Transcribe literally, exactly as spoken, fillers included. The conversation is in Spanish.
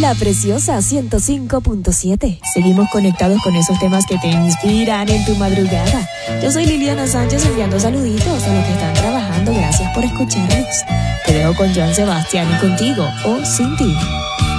La Preciosa ciento cinco punto siete. Seguimos conectados con esos temas que te inspiran en tu madrugada. Yo soy Liliana Sánchez enviando saluditos a los que están trabajando. Gracias por escucharnos. Te dejo con Joan Sebastián y Contigo o Sin Ti.